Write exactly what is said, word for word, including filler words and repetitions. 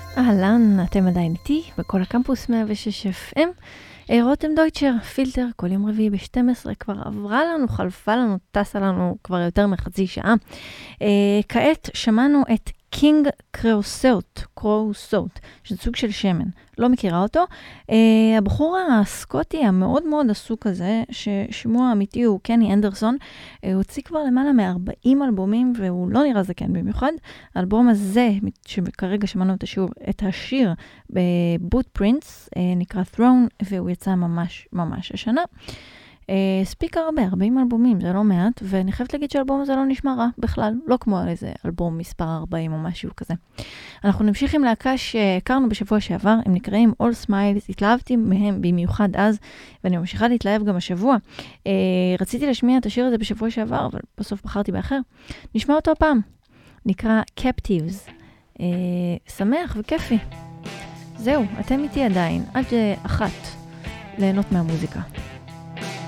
אהלן, אתם עדיין איתי בכל הקמפוס מאה ושש אף אם. רותם דויטשר, פילטר, כל יום רביעי ב-שתים עשרה כבר עברה לנו, חלפה לנו, טסה לנו כבר יותר מחצי שעה. אה, כעת שמענו את קינג קראוסוט, קראוסוט, שזה סוג של שמן, לא מכירה אותו. אה, הבחור הסקוטי המאוד מאוד עסוק הזה, ששמו האמיתי הוא קני אנדרסון, אה, הוא הוציא כבר למעלה מ-ארבעים אלבומים, והוא לא נראה זקן במיוחד. האלבום הזה, שכרגע שמענו את השיר, את השיר בבוט פרינס, אה, נקרא Throne, והוא יצא ממש ממש השנה. ספיק הרבה, ארבעים אלבומים, זה לא מעט, ואני חייבת להגיד שהאלבום הזה לא נשמע רע בכלל, לא כמו איזה אלבום מספר ארבעים או משהו כזה. אנחנו נמשיך עם להקה שהכרנו בשבוע שעבר, הם נקראים All Smiles, התלהבתי מהם במיוחד אז, ואני ממשיכה להתלהב גם השבוע. רציתי להשמיע את השיר הזה בשבוע שעבר, אבל בסוף בחרתי באחר. נשמע אותו הפעם, נקרא Captives. שמח וכיפי. זהו, אתם איתי עדיין, עד אחת ליהנות מהמוזיקה.